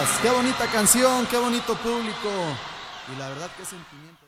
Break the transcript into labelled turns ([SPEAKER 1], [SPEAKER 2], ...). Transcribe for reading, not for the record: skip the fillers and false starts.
[SPEAKER 1] Qué bonita canción, qué bonito público. Y la verdad, qué sentimiento.